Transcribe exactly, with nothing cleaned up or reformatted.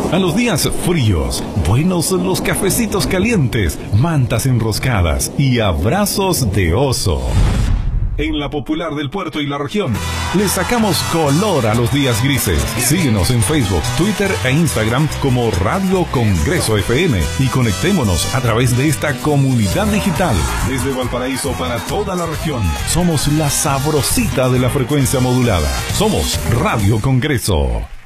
A los días fríos, buenos son los cafecitos calientes, mantas enroscadas y abrazos de oso. En la popular del puerto y la región, le sacamos color a los días grises. Síguenos en Facebook, Twitter e Instagram como Radio Congreso F M y conectémonos a través de esta comunidad digital. Desde Valparaíso para toda la región, somos la sabrosita de la frecuencia modulada. Somos Radio Congreso.